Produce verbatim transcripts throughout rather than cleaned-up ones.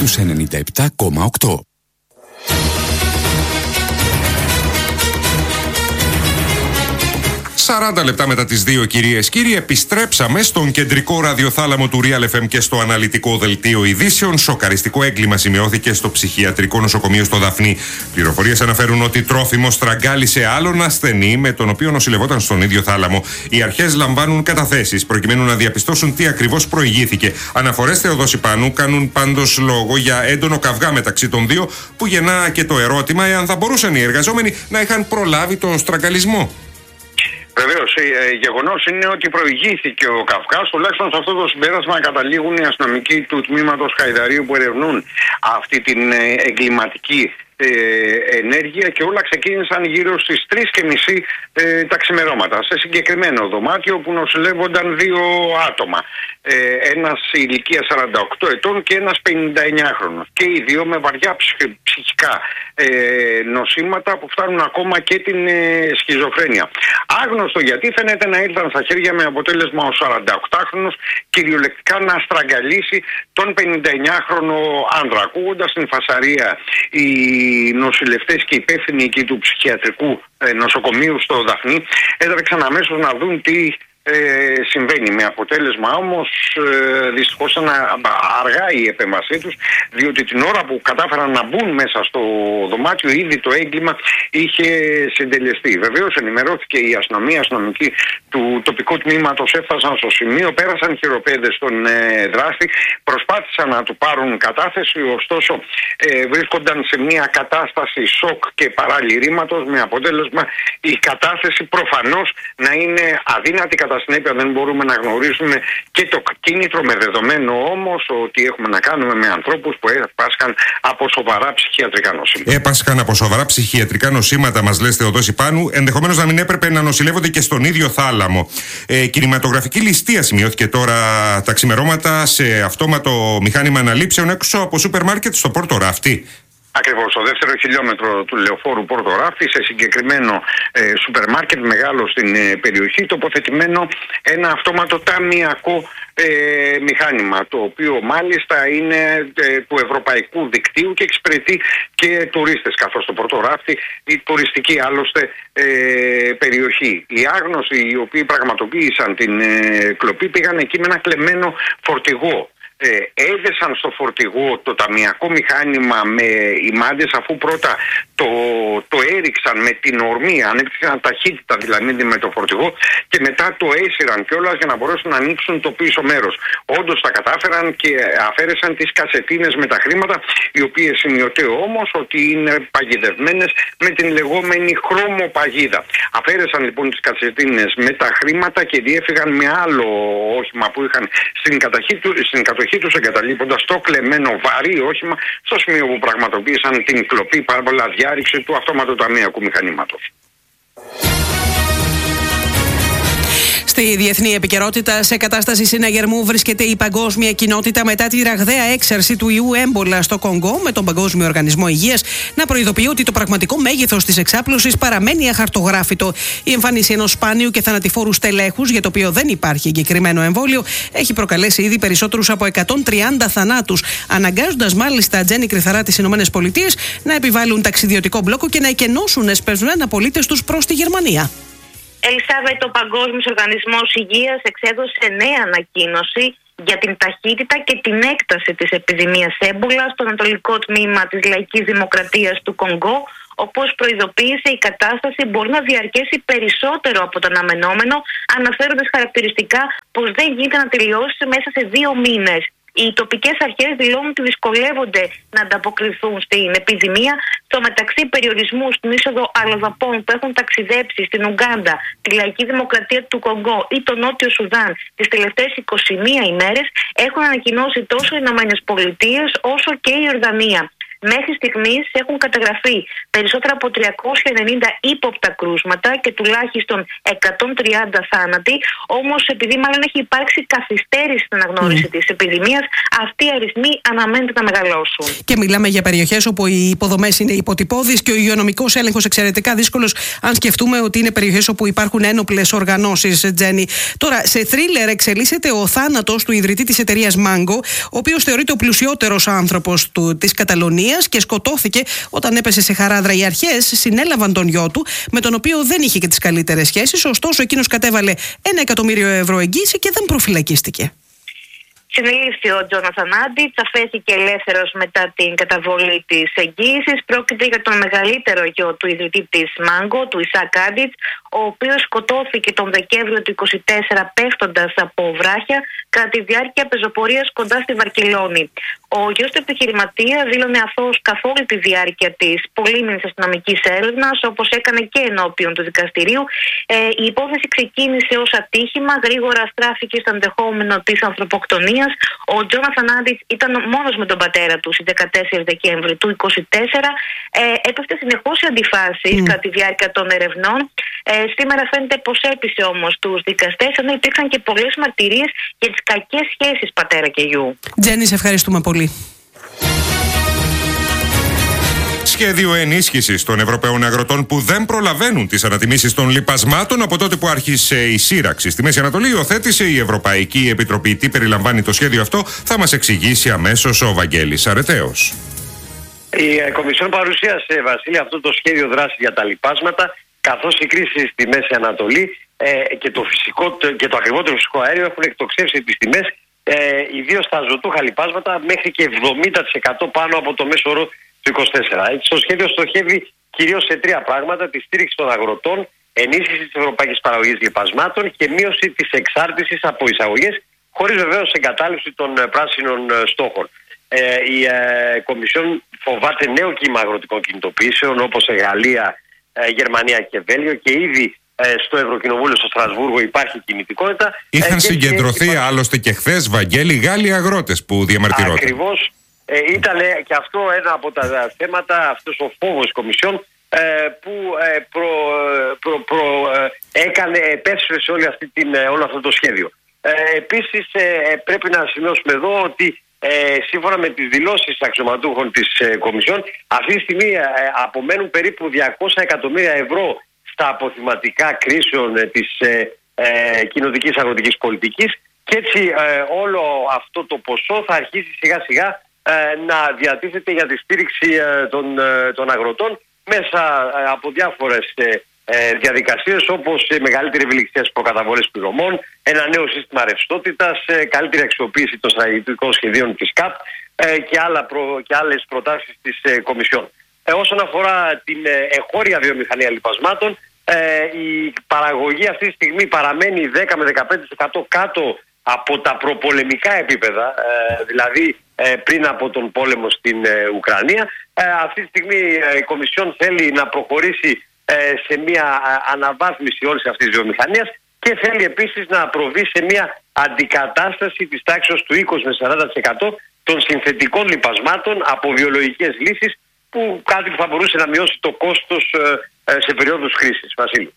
στους ενενήντα επτά κόμμα οκτώ. σαράντα λεπτά μετά τις δύο, κυρίες κύριοι, επιστρέψαμε στον κεντρικό ραδιοθάλαμο του Real εφ εμ και στο αναλυτικό δελτίο ειδήσεων. Σοκαριστικό έγκλημα σημειώθηκε στο ψυχιατρικό νοσοκομείο στο Δαφνί. Πληροφορίες αναφέρουν ότι τρόφιμο στραγγάλισε άλλον ασθενή με τον οποίο νοσηλευόταν στον ίδιο θάλαμο. Οι αρχές λαμβάνουν καταθέσεις προκειμένου να διαπιστώσουν τι ακριβώς προηγήθηκε. Αναφορές Θεοδοσιπάνου κάνουν πάντως λόγο για έντονο καυγά μεταξύ των δύο, που γεννά και το ερώτημα εάν θα μπορούσαν οι εργαζόμενοι να είχαν προλάβει τον στραγγαλισμό. Βεβαίως, ε, γεγονός είναι ότι προηγήθηκε ο καυγάς. Τουλάχιστον σε αυτό το συμπέρασμα καταλήγουν οι αστυνομικοί του τμήματος Χαϊδαρίου που ερευνούν αυτή την ε, εγκληματική ε, ενέργεια, και όλα ξεκίνησαν γύρω στις τρεις και μισή ε, τα ξημερώματα. Σε συγκεκριμένο δωμάτιο που νοσηλεύονταν δύο άτομα. Ε, ένας ηλικία σαράντα οκτώ ετών και ένας πενήντα εννιά χρονος. Και οι δύο με βαριά ψυχικά ε, νοσήματα που φτάνουν ακόμα και την ε, σχιζοφρένεια. Άγνωστο γιατί φαίνεται να ήρθαν στα χέρια με αποτέλεσμα ο σαρανταοκτάχρονος κυριολεκτικά να στραγγαλίσει τον πενηνταεννιάχρονο άντρα. Ακούγοντας την φασαρία, οι νοσηλευτές και υπεύθυνοι εκεί του ψυχιατρικού ε, νοσοκομείου στο Δαφνί έτρεξαν αμέσως να δουν τι Ε, συμβαίνει, με αποτέλεσμα όμως ε, δυστυχώς να αργά η επέμβασή τους, διότι την ώρα που κατάφεραν να μπουν μέσα στο δωμάτιο ήδη το έγκλημα είχε συντελεστεί. Βεβαίως ενημερώθηκε η αστυνομία, αστυνομικοί του τοπικού τμήματος έφτασαν στο σημείο, πέρασαν χειροπέδες στον ε, δράστη, προσπάθησαν να του πάρουν κατάθεση, ωστόσο ε, βρίσκονταν σε μια κατάσταση σοκ και παραλυρήματος, με αποτέλεσμα η κατάθεση προφανώς να είναι αδύνατη. Κατά συνέπεια δεν μπορούμε να γνωρίσουμε και το κίνητρο, με δεδομένο όμως ότι έχουμε να κάνουμε με ανθρώπους που έπασχαν από σοβαρά ψυχιατρικά νοσήματα. Έπασχαν από σοβαρά ψυχιατρικά νοσήματα, μας λες, Θεοδοσιπάνου, ενδεχομένως να μην έπρεπε να νοσηλεύονται και στον ίδιο θάλαμο. Ε, κινηματογραφική ληστεία σημειώθηκε τώρα τα ξημερώματα σε αυτόματο μηχάνημα αναλήψεων έξω από σούπερ μάρκετ στο Πόρτο Ράφτη. Ακριβώς, στο δεύτερο χιλιόμετρο του λεωφόρου Πόρτο Ράφτη, σε συγκεκριμένο ε, σούπερ μάρκετ μεγάλο στην ε, περιοχή, τοποθετημένο ένα αυτόματο ταμιακό ε, μηχάνημα, το οποίο μάλιστα είναι ε, του ευρωπαϊκού δικτύου και εξυπηρετεί και τουρίστες, καθώς το Πόρτο Ράφτη η τουριστική άλλωστε ε, περιοχή. Οι άγνωστοι οι οποίοι πραγματοποίησαν την ε, κλοπή πήγαν εκεί με ένα κλεμμένο φορτηγό. Ε, έδεσαν στο φορτηγό το ταμιακό μηχάνημα με ημάντες, αφού πρώτα το, το έριξαν με την ορμή, ανέπτυξαν ταχύτητα δηλαδή με το φορτηγό, και μετά το έσυραν κιόλας για να μπορέσουν να ανοίξουν το πίσω μέρος. Όντως τα κατάφεραν και αφαίρεσαν τις κασετίνες με τα χρήματα, οι οποίες σημειωτέ όμως ότι είναι παγιδευμένες με την λεγόμενη χρώμοπαγίδα. Αφαίρεσαν λοιπόν τις κασετίνες με τα χρήματα και διέφυγαν με άλλο όχημα που είχαν στην κατοχή του, στην κατοχή τους, εγκαταλείποντας το κλεμμένο βαρύ όχημα στο σημείο που πραγματοποίησαν την κλοπή, παρόλα διάρρηξη του αυτόματου ταμιακού μηχανήματος. Στη διεθνή επικαιρότητα, σε κατάσταση συναγερμού βρίσκεται η παγκόσμια κοινότητα μετά τη ραγδαία έξαρση του ιού έμπολα στο Κονγκό, με τον Παγκόσμιο Οργανισμό Υγείας να προειδοποιεί ότι το πραγματικό μέγεθος της εξάπλωσης παραμένει αχαρτογράφητο. Η εμφάνιση ενός σπάνιου και θανατηφόρου στελέχους, για το οποίο δεν υπάρχει εγκεκριμένο εμβόλιο, έχει προκαλέσει ήδη περισσότερους από εκατόν τριάντα θανάτους, αναγκάζοντας μάλιστα Τζένι Κρυθαρά τις ΗΠΑ να επιβάλλουν ταξιδιωτικό μπλόκο και να εκενώσουν εσπευσμένα πολίτες τους προς τη Γερμανία. Ελισάβετ, ο Παγκόσμιος Οργανισμός Υγείας εξέδωσε νέα ανακοίνωση για την ταχύτητα και την έκταση της επιδημίας έμπολα στο ανατολικό τμήμα της Λαϊκής Δημοκρατίας του Κονγκό, όπως προειδοποίησε η κατάσταση μπορεί να διαρκέσει περισσότερο από το αναμενόμενο, αναφέροντας χαρακτηριστικά πως δεν γίνεται να τελειώσει μέσα σε δύο μήνες. Οι τοπικές αρχές δηλώνουν ότι δυσκολεύονται να ανταποκριθούν στην επιδημία. Στο μεταξύ, περιορισμού στην είσοδο αλλοδαπών που έχουν ταξιδέψει στην Ουγκάντα, τη Λαϊκή Δημοκρατία του Κονγκό ή το Νότιο Σουδάν τις τελευταίες είκοσι μία ημέρες έχουν ανακοινώσει τόσο οι Ηνωμένες Πολιτείες όσο και η Ιορδανία. Μέχρι στιγμής έχουν καταγραφεί περισσότερα από τριακόσια ενενήντα ύποπτα κρούσματα και τουλάχιστον εκατόν τριάντα θάνατοι. Όμως, επειδή μάλλον έχει υπάρξει καθυστέρηση στην αναγνώριση mm. της επιδημίας, αυτοί οι αριθμοί αναμένεται να μεγαλώσουν. Και μιλάμε για περιοχές όπου οι υποδομές είναι υποτυπώδεις και ο υγειονομικός έλεγχος εξαιρετικά δύσκολος, αν σκεφτούμε ότι είναι περιοχές όπου υπάρχουν ένοπλες οργανώσεις, Τζένι. Τώρα, σε θρίλερ εξελίσσεται ο θάνατος του ιδρυτή της εταιρείας Mango, ο οποίος θεωρείται ο πλουσιότερος άνθρωπος της Καταλωνίας και σκοτώθηκε όταν έπεσε σε χαράδρα. Οι αρχές συνέλαβαν τον γιο του, με τον οποίο δεν είχε και τις καλύτερες σχέσεις, ωστόσο εκείνος κατέβαλε ένα εκατομμύριο ευρώ εγγύηση και δεν προφυλακίστηκε. Συνελήφθη ο Τζόναθαν Άντιτς, αφέθηκε ελεύθερος μετά την καταβολή της εγγύησης. Πρόκειται για τον μεγαλύτερο γιο του ιδρυτή της Mango, του Ισακ Άντιτς, ο οποίος σκοτώθηκε τον Δεκέμβριο του είκοσι τέσσερα πέφτοντας από βράχια κατά τη διάρκεια πεζοπορίας κοντά στη Βαρκελόνη. Ο γιος του επιχειρηματία δήλωνε αθώος καθ' όλη τη διάρκεια της πολύμηνης αστυνομικής έρευνας, όπως έκανε και ενώπιον του δικαστηρίου. Ε, η υπόθεση ξεκίνησε ως ατύχημα, γρήγορα στράφηκε στο ενδεχόμενο της ανθρωποκτονίας. Ο Τζόναθαν Άντιτς ήταν μόνος με τον πατέρα του στις δεκατέσσερις Δεκέμβρη του είκοσι τέσσερα. Ε, έπεφτε συνεχώς σε αντιφάσεις mm. κατά τη διάρκεια των ερευνών. Ε, σήμερα φαίνεται πως έπεισε όμως τους δικαστές, ενώ υπήρξαν και πολλές μαρτυρίες για τις κακές σχέσεις πατέρα και γιου. Τζένι, σε ευχαριστούμε πολύ. Σχέδιο ενίσχυσης των Ευρωπαίων αγροτών που δεν προλαβαίνουν τις ανατιμήσεις των λιπασμάτων από τότε που άρχισε η σύραξη στη Μέση Ανατολή υιοθέτησε η Ευρωπαϊκή Επιτροπή. Τι περιλαμβάνει το σχέδιο αυτό, θα μας εξηγήσει αμέσως ο Βαγγέλης Αρετέος. Η Κομισιόν παρουσίασε, Βασίλη, αυτό το σχέδιο δράσης για τα λιπάσματα, καθώς η κρίση στη Μέση Ανατολή ε, και, το φυσικό, και το ακριβότερο φυσικό αέριο έχουν εκτοξεύσει τις τιμές, ε, ιδίως στα ζωτούχα λιπάσματα, μέχρι και εβδομήντα τοις εκατό πάνω από το μέσο όρο του είκοσι τέσσερα. Έτσι, το σχέδιο στοχεύει κυρίως σε τρία πράγματα: τη στήριξη των αγροτών, ενίσχυση της ευρωπαϊκής παραγωγής λιπασμάτων και μείωση της εξάρτησης από εισαγωγές, χωρίς βεβαίως εγκατάλειψη των πράσινων στόχων. Ε, η ε, Κομισιόν φοβάται νέο κύμα αγροτικών κινητοποιήσεων, όπως σε Γαλλία, ε, Γερμανία και Βέλγιο, και ήδη ε, στο Ευρωκοινοβούλιο στο Στρασβούργο υπάρχει κινητικότητα. Είχαν ε, συγκεντρωθεί και... άλλωστε και χθες, Βαγγέλη, Γάλλοι αγρότες που διαμαρτυρόταν. Ακριβώς. Ε, ήταν και αυτό ένα από τα θέματα, αυτός ο φόβος της Κομισιόν ε, που ε, προ, προ, προ, ε, έκανε, επέσφερε σε όλη αυτή την, όλο αυτό το σχέδιο. Ε, επίσης ε, πρέπει να σημειώσουμε εδώ ότι ε, σύμφωνα με τις δηλώσεις αξιωματούχων της ε, Κομισιόν, αυτή τη στιγμή ε, απομένουν περίπου διακόσια εκατομμύρια ευρώ στα αποθυματικά κρίσεων ε, της ε, ε, κοινοτικής αγροτικής πολιτικής, και έτσι ε, όλο αυτό το ποσό θα αρχίσει σιγά σιγά να διατίθεται για τη στήριξη των, των αγροτών μέσα από διάφορες διαδικασίες, όπως μεγαλύτερη ευελιξία στις προκαταβολές πληρωμών, ένα νέο σύστημα ρευστότητας, καλύτερη αξιοποίηση των στρατηγικών σχεδίων της ΚΑΠ και, άλλα προ, και άλλες προτάσεις της Κομισιόν. Όσον αφορά την εγχώρια βιομηχανία λιπασμάτων, η παραγωγή αυτή τη στιγμή παραμένει δέκα με δεκαπέντε τοις εκατό κάτω από τα προπολεμικά επίπεδα, δηλαδή πριν από τον πόλεμο στην Ουκρανία. Αυτή τη στιγμή η Κομισιόν θέλει να προχωρήσει σε μια αναβάθμιση όλης αυτής της βιομηχανίας και θέλει επίσης να προβεί σε μια αντικατάσταση της τάξης του είκοσι με σαράντα τοις εκατό των συνθετικών λιπασμάτων από βιολογικές λύσεις, που κάτι που θα μπορούσε να μειώσει το κόστος σε περίοδους κρίσης. Βασίλη.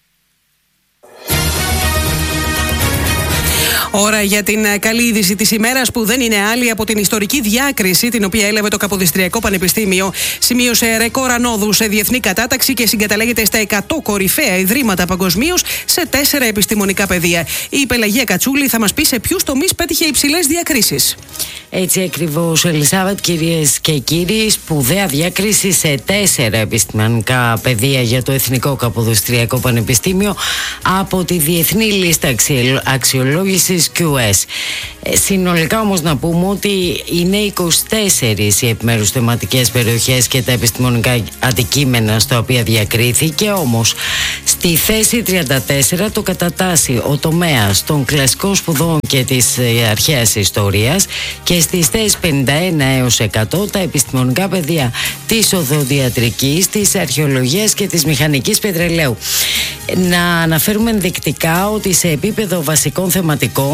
Ώρα για την καλή είδηση της ημέρας, που δεν είναι άλλη από την ιστορική διάκριση την οποία έλαβε το Καποδιστριακό Πανεπιστήμιο. Σημείωσε ρεκόρ ανόδου σε διεθνή κατάταξη και συγκαταλέγεται στα εκατό κορυφαία ιδρύματα παγκοσμίως σε τέσσερα επιστημονικά πεδία. Η Πελαγία Κατσούλη θα μας πει σε ποιους τομείς πέτυχε υψηλές διακρίσεις. Έτσι ακριβώς, Ελισάβετ, κυρίες και κύριοι, σπουδαία διάκριση σε τέσσερα επιστημονικά πεδία για το Εθνικό Καποδιστριακό Πανεπιστήμιο από τη Διεθνή Λίστα Αξιολόγησης κιου ες. Συνολικά όμως να πούμε ότι είναι είκοσι τέσσερις οι επιμέρους θεματικές περιοχές και τα επιστημονικά αντικείμενα στα οποία διακρίθηκε, όμως στη θέση τριάντα τέσσερα το κατατάσσει ο τομέας των κλασικών σπουδών και της αρχαίας ιστορίας, και στις θέσεις πενήντα ένα έως εκατό τα επιστημονικά πεδία της οδοντιατρικής, της αρχαιολογίας και της μηχανικής πετρελαίου. Να αναφέρουμε ενδεικτικά ότι σε επίπεδο βασικών θεματικών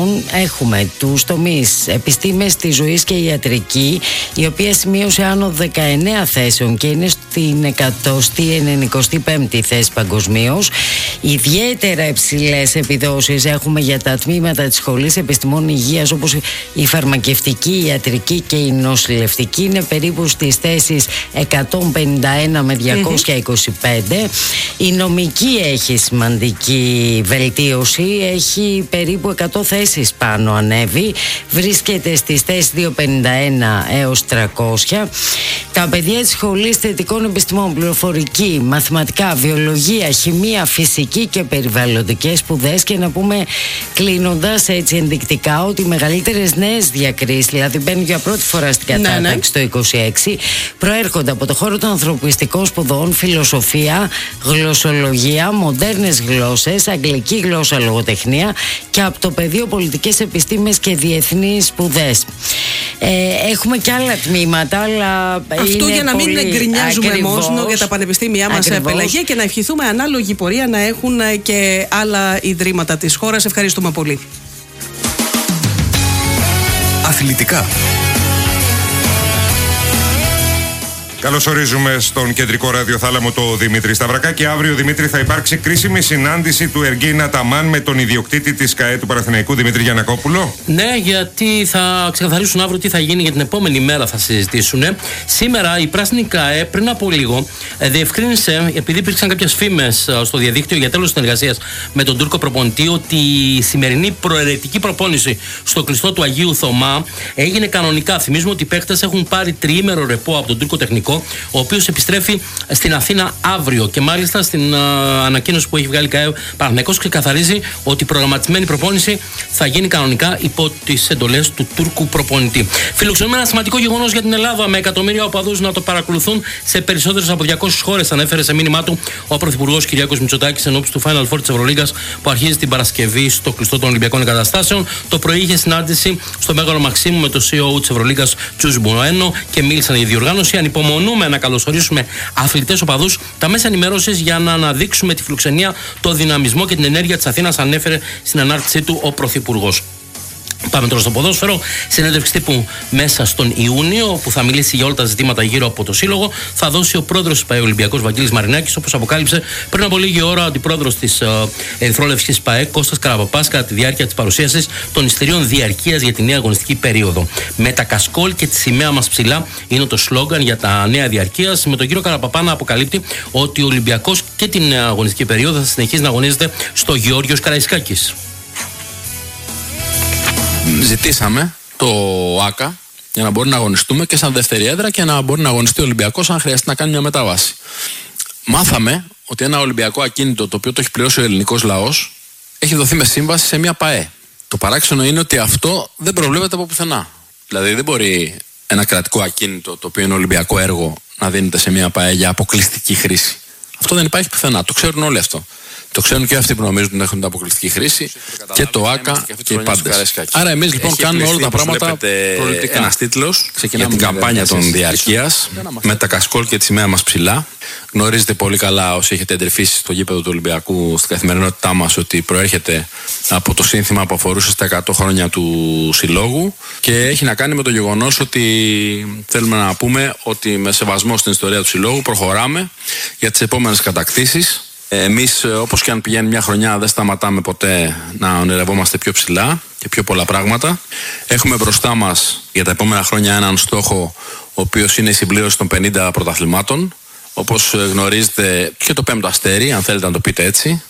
λοιπόν έχουμε τους τομείς επιστήμες της ζωής και ιατρική, η οποία σημείωσε άνω δεκαεννέα θέσεων και είναι στην εκατοστή ενενηκοστή πέμπτη θέση παγκοσμίως. Ιδιαίτερα υψηλές επιδόσεις έχουμε για τα τμήματα της Σχολής Επιστημών Υγείας, όπως η φαρμακευτική, η ιατρική και η νοσηλευτική, είναι περίπου στις θέσεις εκατόν πενήντα ένα με διακόσια είκοσι πέντε. Η νομική έχει σημαντική βελτίωση, έχει περίπου εκατό θέσεις πάνω ανέβει, βρίσκεται στις θέσεις διακόσια πενήντα ένα έως τριακόσια. Τα παιδιά της Σχολής Θετικών Επιστημών, Πληροφορική, Μαθηματικά, Βιολογία, Χημεία, Φυσική και Περιβαλλοντικές Σπουδές, και να πούμε κλείνοντας έτσι ενδεικτικά ότι οι μεγαλύτερες νέες διακρίσεις, δηλαδή μπαίνουν για πρώτη φορά στην κατάταξη, ναι, ναι, το είκοσι έξι, προέρχονται από το χώρο των ανθρωπιστικών σπουδών, φιλοσοφία, γλωσσολογία, μοντέρνες γλώσσες, αγγλική γλώσσα, λογοτεχνία, και από το πεδίο πολιτικές επιστήμες και διεθνείς σπουδές. Ε, έχουμε και άλλα τμήματα, αλλά αυτό είναι για να πολύ... μην γκρινιάζουμε μόνο για τα πανεπιστήμια μας, Πελαγία, και να ευχηθούμε ανάλογη πορεία να έχουν και άλλα ιδρύματα της χώρας. Ευχαριστούμε πολύ. Αθλητικά. Καλωσορίζουμε στον κεντρικό ραδιοθάλαμο το Δημήτρη Σταυρακάκη. Αύριο, Δημήτρη, θα υπάρξει κρίσιμη συνάντηση του Εργίνα Ταμάν με τον ιδιοκτήτη της ΚΑΕ του Παναθηναϊκού, Δημήτρη Γιαννακόπουλο. Ναι, γιατί θα ξεκαθαρίσουν αύριο τι θα γίνει για την επόμενη μέρα, θα συζητήσουν. Σήμερα η πράσινη ΚΑΕ πριν από λίγο διευκρίνησε, επειδή υπήρξαν κάποιες φήμες στο διαδίκτυο για τέλος συνεργασίας με τον Τούρκο προπονητή, ότι η σημερινή προαιρετική προπόνηση στο κλειστό του Αγίου Θωμά έγινε κανονικά. Θυμίζουμε ότι οι παίκτες έχουν πάρει τριήμερο ρεπό από τον Τούρκο τεχνικό, ο οποίος επιστρέφει στην Αθήνα αύριο, και μάλιστα στην α, ανακοίνωση που έχει βγάλει η ΚΑΕ Παναθηναϊκός ξεκαθαρίζει ότι η προγραμματισμένη προπόνηση θα γίνει κανονικά υπό τις εντολές του Τούρκου προπονητή. Φιλοξενούμε ένα σημαντικό γεγονός για την Ελλάδα, με εκατομμύρια οπαδούς να το παρακολουθούν σε περισσότερες από διακόσιες χώρες, ανέφερε σε μήνυμά του ο Πρωθυπουργός Κυριάκος Μητσοτάκης εν ώψη του Final Four της Ευρωλίγκας που αρχίζει την Παρασκευή στο κλειστό των Ολυμπιακών Εγκαταστάσεων. Το πρωί είχε συνάντηση στο Μέγαρο Μαξίμου με το σι ι ο της Ευρωλίγκας Τζους Μπουνουένο και μίλησαν για διοργάνωση. Ανυπομονούμε να καλωσορίσουμε αθλητές οπαδούς, τα μέσα ενημέρωσης, για να αναδείξουμε τη φιλοξενία, το δυναμισμό και την ενέργεια της Αθήνας, ανέφερε στην ανάρτησή του ο Πρωθυπουργός. Πάμε τώρα στο ποδόσφαιρο. Συνέντευξη τύπου μέσα στον Ιούνιο, που θα μιλήσει για όλα τα ζητήματα γύρω από το σύλλογο, θα δώσει ο πρόεδρος της ΠΑΕ Ολυμπιακός Βαγγέλης Μαρινάκης, όπως αποκάλυψε πριν από λίγη ώρα ο αντιπρόεδρος της Ερυθρόλευκης ΠΑΕ Κώστας Καραπαπάς, κατά τη διάρκεια της παρουσίασης των εισιτηρίων διαρκείας για τη νέα αγωνιστική περίοδο. Με τα κασκόλ και τη σημαία μας ψηλά είναι το σλόγγαν για τα νέα διαρκείας, με τον κύριο Καραπαπά να αποκαλύπτει ότι ο Ολυμπιακός και την νέα αγωνιστική περίοδο θα συνεχίσει να αγωνίζεται στο Γεώργιος Καραϊσκάκης. Ζητήσαμε το ΆΚΑ για να μπορεί να αγωνιστούμε και σαν δεύτερη έδρα και να μπορεί να αγωνιστεί ο Ολυμπιακός αν χρειαστεί να κάνει μια μετάβαση. Μάθαμε ότι ένα Ολυμπιακό ακίνητο, το οποίο το έχει πληρώσει ο ελληνικός λαός, έχει δοθεί με σύμβαση σε μια ΠΑΕ. Το παράξενο είναι ότι αυτό δεν προβλέπεται από πουθενά. Δηλαδή δεν μπορεί ένα κρατικό ακίνητο, το οποίο είναι Ολυμπιακό έργο, να δίνεται σε μια ΠΑΕ για αποκλειστική χρήση. Αυτό δεν υπάρχει πουθενά. Το ξέρουν όλοι αυτό. Το ξέρουν και αυτοί που νομίζουν ότι έχουν την αποκλειστική χρήση, και το ΆΚΑ και οι πάντες. Άρα εμείς λοιπόν έχει κάνουμε όλα τα πράγματα προληπτικά. Ένας τίτλος για την καμπάνια των διαρκείας, με τα κασκόλ και τη σημαία μας ψηλά. Γνωρίζετε πολύ καλά, όσοι έχετε εντρυφήσει στο γήπεδο του Ολυμπιακού στην καθημερινότητά μας, ότι προέρχεται από το σύνθημα που αφορούσε στα εκατό χρόνια του συλλόγου, και έχει να κάνει με το γεγονός ότι θέλουμε να πούμε ότι με σεβασμό στην ιστορία του συλλόγου προχωράμε για τις επόμενες κατακτήσεις. Εμείς, όπως και αν πηγαίνει μια χρονιά, δεν σταματάμε ποτέ να ονειρευόμαστε πιο ψηλά και πιο πολλά πράγματα. Έχουμε μπροστά μας για τα επόμενα χρόνια έναν στόχο, ο οποίος είναι η συμπλήρωση των πενήντα πρωταθλημάτων. Όπως γνωρίζετε, και το πέμπτο αστέρι, αν θέλετε να το πείτε έτσι.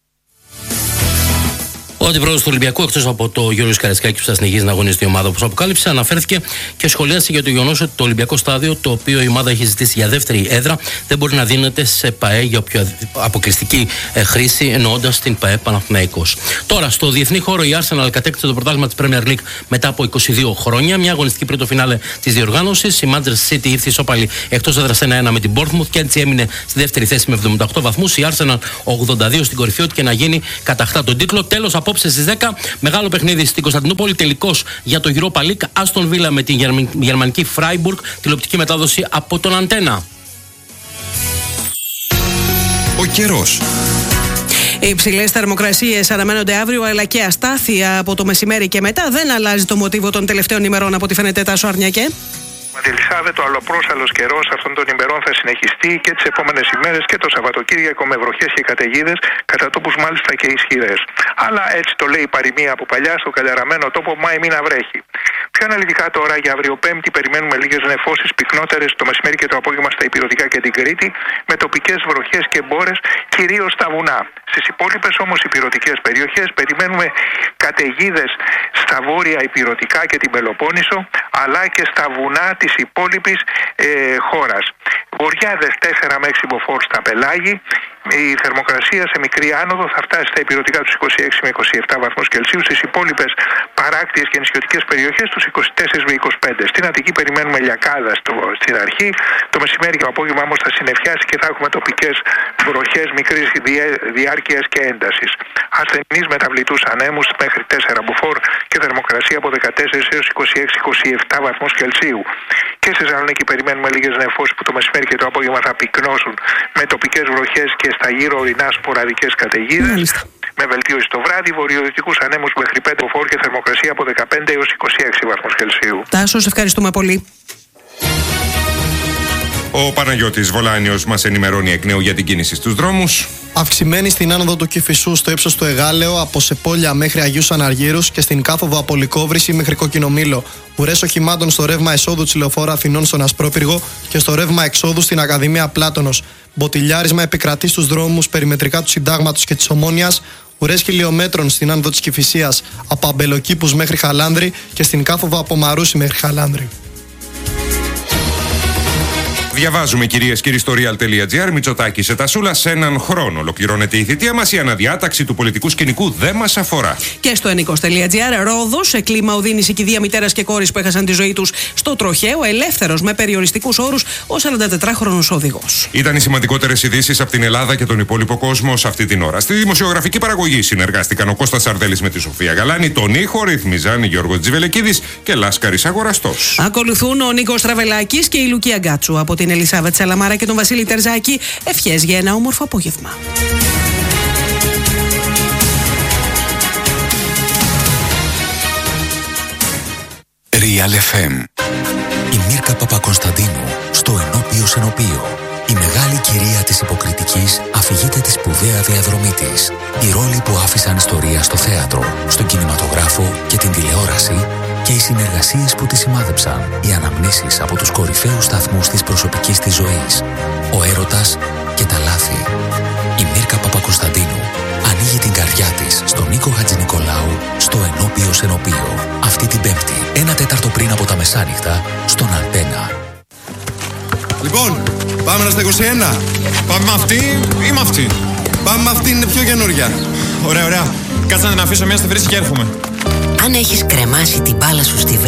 Ο αντιπρόεδρος του Ολυμπιακού, εκτός από το Γιώργος Καραϊσκάκη που θα συνεχίζει να αγωνίζεται η ομάδα, όπως αποκάλυψε, αναφέρθηκε και σχολίασε για το γεγονός ότι το Ολυμπιακό στάδιο, το οποίο η ομάδα έχει ζητήσει για δεύτερη έδρα, δεν μπορεί να δίνεται σε ΠΑΕ για όποια αποκλειστική χρήση, εννοώντας την ΠΑΕ Παναθηναϊκός. Τώρα, στο διεθνή χώρο, η Arsenal κατέκτησε το πρωτάθλημα της Premier League μετά από είκοσι δύο χρόνια. Μια αγωνιστική πριν το φινάλε της διοργάνωσης. Η Manchester City ήρθε ισόπαλη εκτός έδρας ένα ένα με την Bournemouth και έτσι έμεινε στη δεύτερη θέση με εβδομήντα οκτώ βαθμούς. Η Arsenal ογδόντα δύο στην κορυφή, ό,τι και να γίνει κατακτά τον τίτλο. Τέλος, απόψε στις δέκα, μεγάλο παιχνίδι στην Κωνσταντινούπολη, τελικός για το Europa League, Aston Villa με την γερμανική Freiburg, τηλεοπτική μετάδοση από τον Αντένα. Ο καιρός. Οι υψηλές θερμοκρασίες αναμένονται αύριο, αλλά και αστάθεια από το μεσημέρι και μετά. Δεν αλλάζει το μοτίβο των τελευταίων ημερών, από ό,τι φαίνεται, Τάσο Αρνιακέ. Ελισάβετ, ο αλλοπρόσαλος καιρός αυτών των ημερών θα συνεχιστεί και τις επόμενες ημέρες και το Σαββατοκύριακο με βροχές και καταιγίδες, κατά τόπους μάλιστα και ισχυρές. Αλλά έτσι το λέει η παροιμία από παλιά, στο καλιαραμένο τόπο Μάη μήνα βρέχει. Πιο αναλυτικά τώρα, για αύριο Πέμπτη περιμένουμε λίγες νεφώσεις πυκνότερες το μεσημέρι και το απόγευμα στα Ηπειρωτικά και την Κρήτη, με τοπικές βροχές και μπόρες κυρίως στα βουνά. Στις υπόλοιπες όμως ηπειρωτικές περιοχές περιμένουμε καταιγίδες στα βόρεια Ηπειρωτικά και την Πελοπόννησο, αλλά και στα βουνά της υπόλοιπης ε, χώρας. Βοριάδες τέσσερα με έξι μποφόρ στα πελάγη. Η θερμοκρασία σε μικρή άνοδο θα φτάσει στα ηπειρωτικά τους είκοσι έξι με είκοσι επτά βαθμούς Κελσίου, στις υπόλοιπες παράκτιες και νησιωτικές περιοχές τους είκοσι τέσσερα με είκοσι πέντε. Στην Αττική περιμένουμε λιακάδα στο, στην αρχή, το μεσημέρι και το απόγευμα όμως θα συννεφιάσει και θα έχουμε τοπικές βροχές μικρής διάρκειας και έντασης. Ασθενείς μεταβλητούς ανέμους μέχρι τέσσερα μποφόρ και θερμοκρασία από δεκατέσσερα έως είκοσι έξι με είκοσι επτά βαθμούς Κελσίου. Και στη Θεσσαλονίκη περιμένουμε λίγες νεφώσεις που το μεσημέρι και το απόγευμα θα πυκνώσουν με τοπικές βροχές και στα γύρω ορεινά σποραδικές καταιγίδες. Με βελτίωση το βράδυ, βορειοδυτικούς ανέμους μέχρι πέντε μποφόρ και θερμοκρασία από δεκαπέντε έως είκοσι έξι βαθμούς Κελσίου. Τάσο, ευχαριστούμε πολύ. Ο Παναγιώτης Βολάνιος μας ενημερώνει εκ νέου για την κίνηση στους δρόμους. Αυξημένη στην άνοδο του Κηφισού στο ύψος του Εγάλεο, από Σεπόλια μέχρι Αγίους Αναργύρους και στην κάθοδο από Λυκόβρηση μέχρι Κοκκινομήλο. Ουρές οχημάτων στο ρεύμα εσόδου της Λεωφόρου Αθηνών στον Ασπρόπυργο και στο ρεύμα εξόδου στην Ακαδημία Πλάτωνος. Μποτιλιάρισμα επικρατεί στους δρόμους περιμετρικά του Συντάγματος και της Ομόνοιας. Ουρές χιλιόμετρων στην άνοδο της Κηφισίας από Αμπελοκήπους μέχρι Χαλάνδρη και στην κάθοδο από Μαρούσι μέχρι Χαλάνδρη. Διαβάζουμε, κυρίες και κύριοι, στο real.gr. Μητσοτάκη σε Τασούλα, σε έναν χρόνο ολοκληρώνεται η θητεία μας. Η αναδιάταξη του πολιτικού σκηνικού δεν μας αφορά. Και στο ενίκος.gr. Ρόδος, σε κλίμα οδύνης, η κηδεία μητέρας και κόρης που έχασαν τη ζωή τους στο τροχαίο, ελεύθερος με περιοριστικούς όρους ο σαραντατετράχρονος οδηγός. Ήταν οι σημαντικότερες ειδήσεις από την Ελλάδα και τον υπόλοιπο κόσμο σε αυτή την ώρα. Στη δημοσιογραφική παραγωγή συνεργάστηκαν ο Κώστας Σαρδέλης με τη Σοφία Γαλάνη, τον ήχο ρυθμιζάν Γιώργο Τζιβελεκίδης και Λάσκαρης Αγοραστός. Ακολουθούν ο Νίκος Τραβελάκης και η Λουκία Γκάτσου. Από την Ελισάβετ Σαλαμάρα και τον Βασίλη Τερζάκη, ευχές για ένα όμορφο απόγευμα. Real εφ εμ. Η Μίρκα Παπακωνσταντίνου στο Ενώπιος Ενωπείο. Η μεγάλη κυρία της υποκριτικής αφηγείται τη σπουδαία διαδρομή της. Οι ρόλοι που άφησαν ιστορία στο θέατρο, στον κινηματογράφο και την τηλεόραση και οι συνεργασίες που τη σημάδεψαν. Οι αναμνήσεις από τους κορυφαίους σταθμούς της προσωπικής της ζωής. Ο έρωτας και τα λάθη. Η Μίρκα Παπακωνσταντίνου ανοίγει την καρδιά της στον Νίκο Χατζηνικολάου στο Ενώπιος Ενωπείο. Αυτή την Πέμπτη, ένα τέταρτο πριν από τα μεσάνυχτα, στον Αντένα. Λοιπόν, πάμε στα είκοσι ένα. Πάμε με αυτή ή με αυτή? Πάμε με αυτή, είναι πιο καινούρια. Ωραία, ωραία. Κάτσε να την αφήσω μια στη βρύση και έρχομαι. Αν έχεις κρεμάσει την μπάλα σου στη